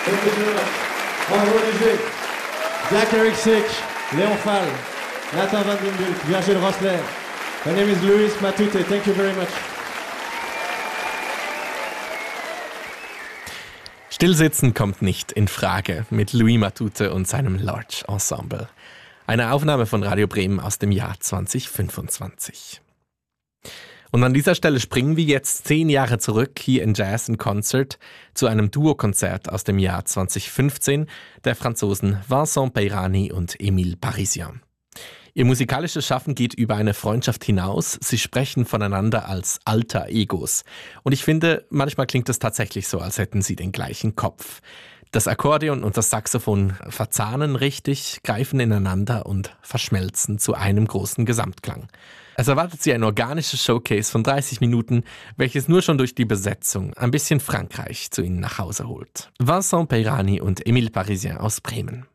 Thank you very much. Bravo Roger. Jack-Eric Sitch, Léon Fall, Nathan Van Den Bulk, Virgil Rossler. My name is Luis Matute. Thank you very much. Stillsitzen kommt nicht in Frage mit Louis Matute und seinem Large Ensemble. Eine Aufnahme von Radio Bremen aus dem Jahr 2025. Und an dieser Stelle springen wir jetzt 10 Jahre zurück hier in Jazz in Concert zu einem Duokonzert aus dem Jahr 2015 der Franzosen Vincent Peyrani und Émile Parisien. Ihr musikalisches Schaffen geht über eine Freundschaft hinaus. Sie sprechen voneinander als Alter Egos. Und ich finde, manchmal klingt es tatsächlich so, als hätten sie den gleichen Kopf. Das Akkordeon und das Saxophon verzahnen richtig, greifen ineinander und verschmelzen zu einem großen Gesamtklang. Es erwartet Sie ein organisches Showcase von 30 Minuten, welches nur schon durch die Besetzung ein bisschen Frankreich zu Ihnen nach Hause holt. Vincent Peyrani und Émile Parisien aus Bremen.